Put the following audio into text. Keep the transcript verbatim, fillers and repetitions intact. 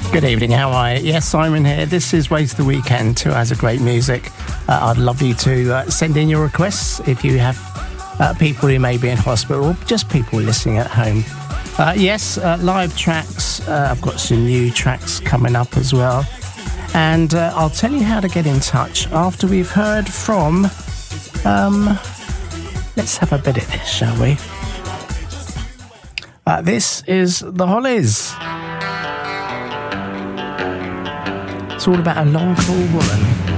Good evening, how are you? Yes, Simon here. This is Waste the Weekend, two hours of great music. Uh, I'd love you to uh, send in your requests if you have uh, people who may be in hospital or just people listening at home. Uh, yes, uh, live tracks. Uh, I've got some new tracks coming up as well. And uh, I'll tell you how to get in touch after we've heard from... Um, let's have a bit of this, shall we? Uh, this is The Hollies. It's all about a long, cool woman.